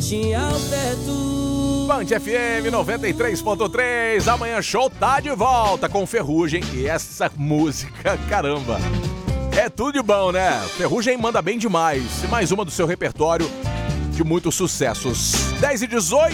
tinha o teto. Band FM 93.3, amanhã show tá de volta com Ferrugem e essa música, caramba, é tudo de bom, né? Ferrugem manda bem demais, e mais uma do seu repertório de muitos sucessos. 10h18,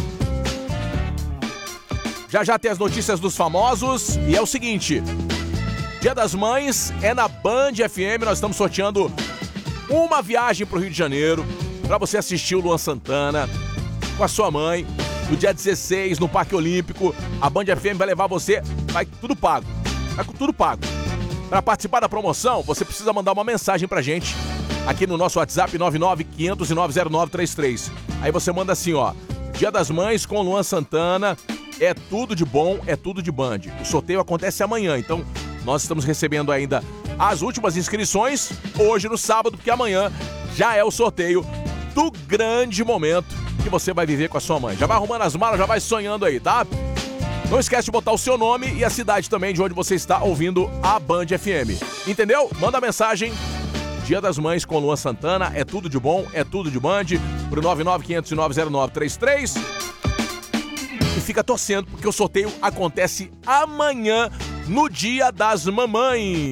já tem as notícias dos famosos e é o seguinte, Dia das Mães é na Band FM, nós estamos sorteando uma viagem pro Rio de Janeiro para você assistir o Luan Santana com a sua mãe, no dia 16, no Parque Olímpico. A Band FM vai levar você, vai tudo pago, vai com tudo pago. Para participar da promoção, você precisa mandar uma mensagem pra gente aqui no nosso WhatsApp 995090933. Aí você manda assim, ó, Dia das Mães com Luan Santana, é tudo de bom, é tudo de Band. O sorteio acontece amanhã, então nós estamos recebendo ainda as últimas inscrições hoje no sábado, porque amanhã já é o sorteio do grande momento que você vai viver com a sua mãe. Já vai arrumando as malas, já vai sonhando aí, tá? Não esquece de botar o seu nome e a cidade também de onde você está ouvindo a Band FM. Entendeu? Manda mensagem. Dia das Mães com Luan Santana, é tudo de bom, é tudo de Band, pro 995090933. E fica torcendo, porque o sorteio acontece amanhã, no Dia das Mamães.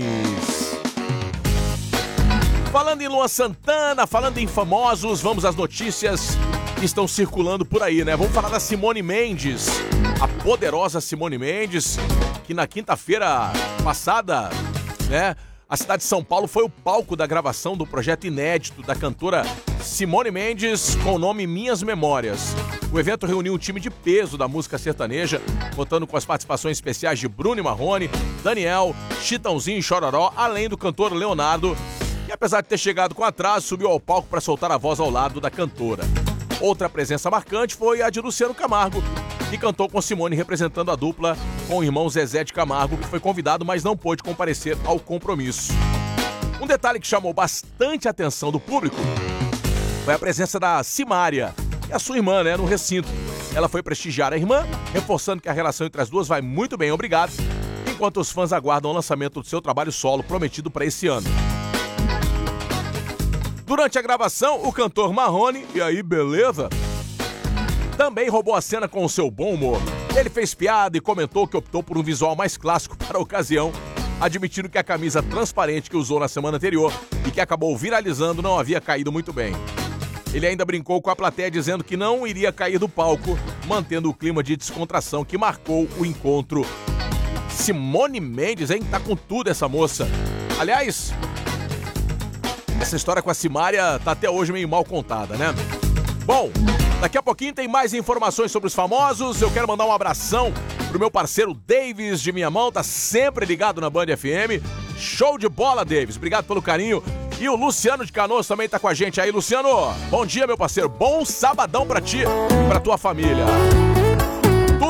Falando em Luan Santana, falando em famosos, vamos às notícias que estão circulando por aí, né? Vamos falar da Simone Mendes, a poderosa Simone Mendes, que na quinta-feira passada, né, a cidade de São Paulo foi o palco da gravação do projeto inédito da cantora Simone Mendes com o nome Minhas Memórias. O evento reuniu um time de peso da música sertaneja, contando com as participações especiais de Bruno e Marrone, Daniel, Chitãozinho e Chororó, além do cantor Leonardo, que apesar de ter chegado com atraso, subiu ao palco para soltar a voz ao lado da cantora. Outra presença marcante foi a de Luciano Camargo, que cantou com Simone representando a dupla com o irmão Zezé de Camargo, que foi convidado, mas não pôde comparecer ao compromisso. Um detalhe que chamou bastante a atenção do público foi a presença da Simária e a sua irmã, né, no recinto. Ela foi prestigiar a irmã, reforçando que a relação entre as duas vai muito bem, obrigado, enquanto os fãs aguardam o lançamento do seu trabalho solo prometido para esse ano. Durante a gravação, o cantor Marrone, e aí beleza, também roubou a cena com o seu bom humor. Ele fez piada e comentou que optou por um visual mais clássico para a ocasião, admitindo que a camisa transparente que usou na semana anterior e que acabou viralizando não havia caído muito bem. Ele ainda brincou com a plateia dizendo que não iria cair do palco, mantendo o clima de descontração que marcou o encontro. Simone Mendes, hein? Tá com tudo essa moça. Aliás, essa história com a Simária tá até hoje meio mal contada, né? Bom, daqui a pouquinho tem mais informações sobre os famosos. Eu quero mandar um abração pro meu parceiro Davis de minha mão, tá sempre ligado na Band FM. Show de bola, Davis. Obrigado pelo carinho. E o Luciano de Canoas também tá com a gente aí. Luciano, bom dia, meu parceiro. Bom sabadão pra ti e pra tua família.